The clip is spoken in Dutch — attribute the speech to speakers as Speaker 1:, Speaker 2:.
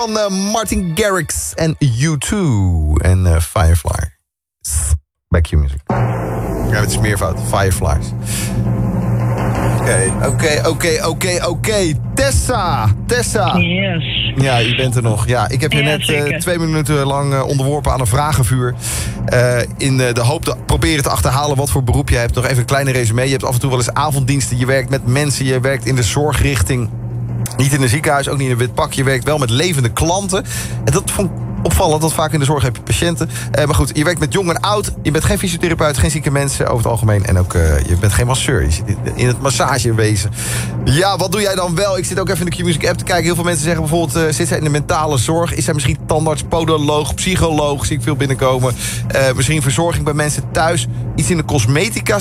Speaker 1: Van Martin Garrix en U2 en Firefly. Back Q Music. Ja, het is meervoud. Fireflies. Oké. Tessa.
Speaker 2: Yes.
Speaker 1: Ja, je bent er nog. Ja, ik heb je net 2 minuten lang onderworpen aan een vragenvuur. In de hoop te proberen te achterhalen wat voor beroep je hebt. Nog even een kleine resume. Je hebt af en toe wel eens avonddiensten. Je werkt met mensen. Je werkt in de zorgrichting. Niet in een ziekenhuis, ook niet in een wit pak. Je werkt wel met levende klanten. En dat vond ik opvallend, want vaak in de zorg heb je patiënten. Maar goed, je werkt met jong en oud. Je bent geen fysiotherapeut, geen zieke mensen over het algemeen. En ook, je bent geen masseur. Je zit in het massagewezen. Ja, wat doe jij dan wel? Ik zit ook even in de Q-Music app te kijken. Heel veel mensen zeggen bijvoorbeeld, zit zij in de mentale zorg? Is zij misschien tandarts, podoloog, psycholoog? Zie ik veel binnenkomen. Misschien verzorging bij mensen thuis. Iets in de cosmetica